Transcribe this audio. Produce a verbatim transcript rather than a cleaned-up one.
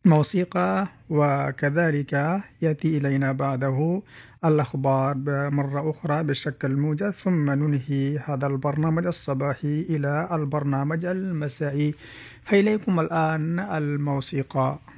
موسيقى، وكذلك يأتي إلينا بعده الأخبار مرة أخرى بشكل موجز، ثم ننهي هذا البرنامج الصباحي إلى البرنامج المسائي. فإليكم الآن الموسيقى.